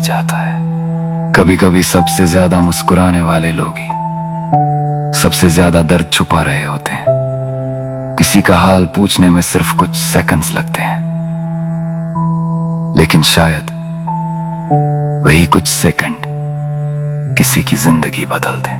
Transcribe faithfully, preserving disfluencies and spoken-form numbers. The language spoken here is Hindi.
जाता है। कभी कभी सबसे ज्यादा मुस्कुराने वाले लोग ही सबसे ज्यादा दर्द छुपा रहे होते हैं। किसी का हाल पूछने में सिर्फ कुछ सेकंड्स लगते हैं, लेकिन शायद वही कुछ सेकंड किसी की जिंदगी बदल दे।